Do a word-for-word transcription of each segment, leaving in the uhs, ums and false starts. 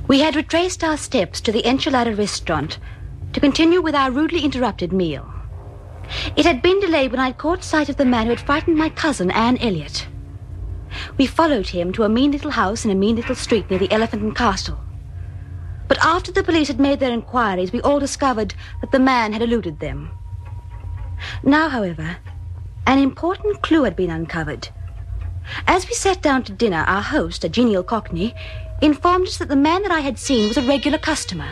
We had retraced our steps to the Enchilada restaurant to continue with our rudely interrupted meal. It had been delayed when I'd caught sight of the man who had frightened my cousin, Anne Elliot. We followed him to a mean little house in a mean little street near the Elephant and Castle. But after the police had made their inquiries, we all discovered that the man had eluded them. Now, however, an important clue had been uncovered. As we sat down to dinner, our host, a genial Cockney, informed us that the man that I had seen was a regular customer.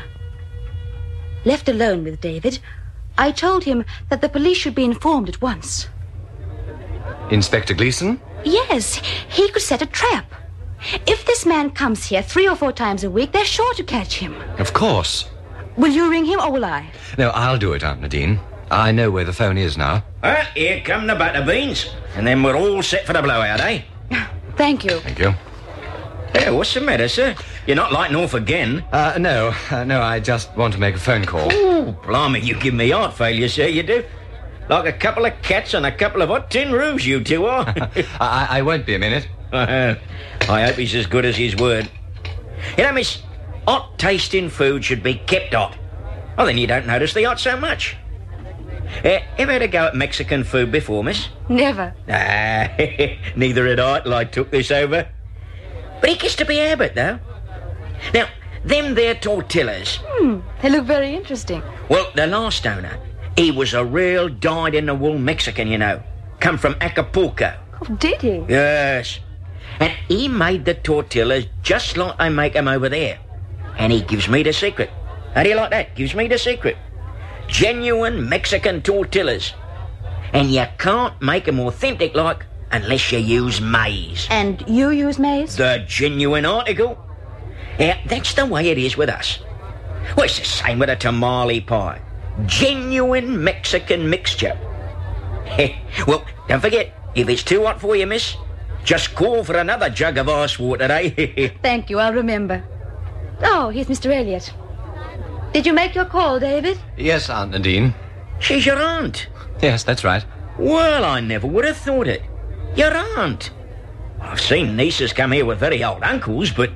Left alone with David, I told him that the police should be informed at once. Inspector Gleeson? Yes, he could set a trap. If this man comes here three or four times a week, they're sure to catch him. Of course. Will you ring him or will I? No, I'll do it, Aunt Nadine. I know where the phone is now. Well, here come the butter beans. And then we're all set for the blowout, eh? Thank you. Thank you. Hey, what's the matter, sir? You're not lighting off again? Uh, no, uh, no, I just want to make a phone call. Ooh, blimey, you give me heart failure, sir, you do. Like a couple of cats and a couple of hot tin roofs, you two are. I, I won't be a minute. I hope he's as good as his word. You know, miss, hot-tasting food should be kept hot. Oh, then you don't notice the hot so much. Uh, ever had a go at Mexican food before, miss? Never. Ah, neither had I till I took this over. But it gets to be a habit, though. Now, them there tortillas. Hmm, they look very interesting. Well, the last owner, he was a real dyed-in-the-wool Mexican, you know. Come from Acapulco. Oh, did he? Yes. And he made the tortillas just like they make them over there. And he gives me the secret. How do you like that? Gives me the secret. Genuine Mexican tortillas. And you can't make them authentic like unless you use maize. And you use maize? The genuine article. Yeah, that's the way it is with us. Well, it's the same with a tamale pie. Genuine Mexican mixture. Well, don't forget, if it's too hot for you, miss, just call for another jug of ice water, eh? Thank you, I'll remember. Oh, here's Mister Elliot. Did you make your call, David? Yes, Aunt Nadine. She's your aunt. Yes, that's right. Well, I never would have thought it. Your aunt. I've seen nieces come here with very old uncles, but...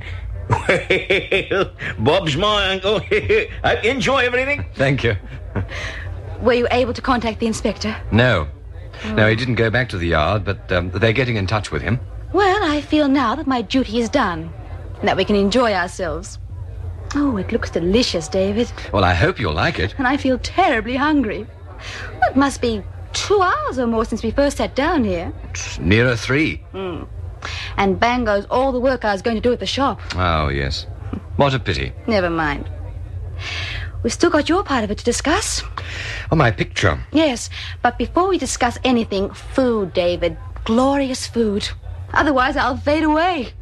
Well, Bob's my uncle. Hope you enjoy everything. Thank you. Were you able to contact the inspector? No. Oh. No, he didn't go back to the yard, but um, they're getting in touch with him. Well, I feel now that my duty is done, and that we can enjoy ourselves. Oh, it looks delicious, David. Well, I hope you'll like it. And I feel terribly hungry. Well, it must be two hours or more since we first sat down here. It's nearer three. Mm. And Bango's all the work I was going to do at the shop. Oh, yes. What a pity. Never mind. We've still got your part of it to discuss. Oh, my picture. Yes, but before we discuss anything, food, David. Glorious food. Otherwise, I'll fade away.